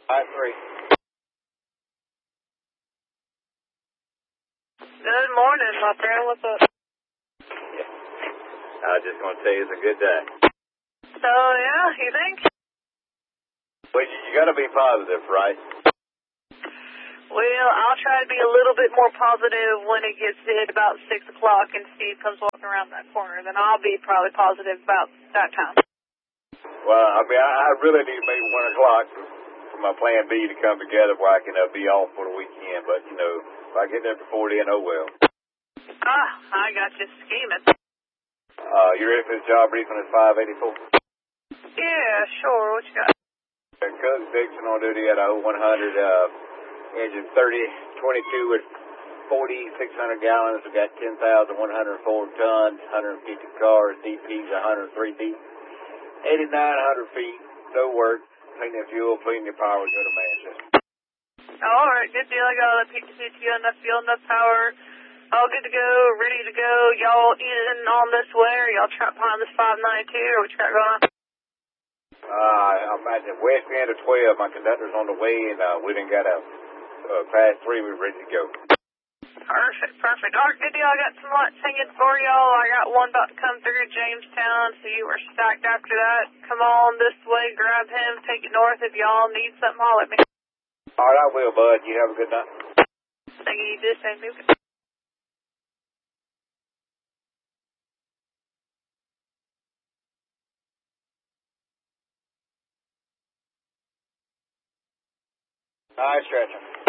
5-3. Good morning, my friend. What's up? Yeah. I was just going to say it's a good day. So, yeah, you think? Well, you got to be positive, right? Well, I'll try to be a little bit more positive when it gets to hit about 6 o'clock and Steve comes walking around that corner. Then I'll be probably positive about that time. Well, I mean, I really need maybe 1 o'clock for my plan B to come together where I can be off for the weekend. But, you know, if I get there before then, oh well. I got you scheming. You ready for the job briefing at 584? Yeah, sure. What you got? Cook Dixon on duty at 0100, engine 3022 with 4,600 gallons. We got 10,104 tons, 150 cars, DP's 103 deep, 8,900 feet, no work, clean your fuel, clean your power, go to Manchester. All right, good deal. I got all the PTCT, enough fuel, enough power. All good to go, ready to go. Y'all in on this way, or y'all trapped behind this 592, or what you got going on? I'm at the west end of 12. My conductor's on the way, and we done got a class 3. We're ready to go. Perfect. All right, good deal. I got some lunch hanging for y'all. I got one about to come through Jamestown, so you were stacked after that. Come on this way, grab him, take it north. If y'all need something, holler at me. All right, I will, bud. You have a good night. Thank you. You do the same. All right, stretcher.